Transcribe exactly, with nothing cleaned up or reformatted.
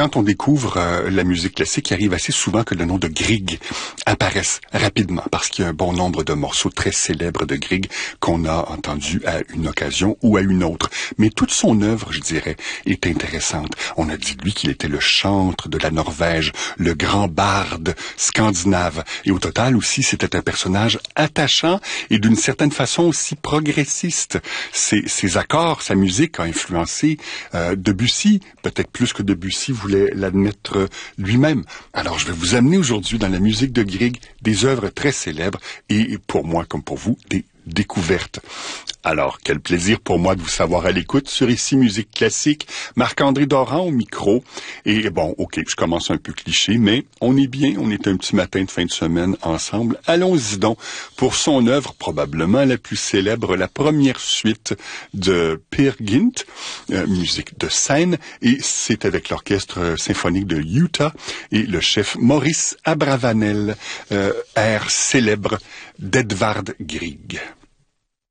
quand on découvre euh, la musique classique, il arrive assez souvent que le nom de Grieg apparaisse rapidement, parce qu'il y a un bon nombre de morceaux très célèbres de Grieg qu'on a entendus à une occasion ou à une autre. Mais toute son œuvre, je dirais, est intéressante. On a dit de lui qu'il était le chantre de la Norvège, le grand barde scandinave. Et au total aussi, c'était un personnage attachant et d'une certaine façon aussi progressiste. Ses, ses accords, sa musique a influencé euh, Debussy, peut-être plus que Debussy voulait l'admettre lui-même. Alors je vais vous amener aujourd'hui dans la musique de Grieg des œuvres très célèbres et pour moi comme pour vous, des découverte. Alors, quel plaisir pour moi de vous savoir à l'écoute sur Ici Musique Classique. Marc-André Doran au micro. Et bon, ok, je commence un peu cliché, mais on est bien, on est un petit matin de fin de semaine ensemble. Allons-y donc pour son œuvre probablement la plus célèbre, la première suite de Peer Gynt, euh, musique de scène, et c'est avec l'orchestre symphonique de Utah et le chef Maurice Abravanel, euh, air célèbre d'Edvard Grieg.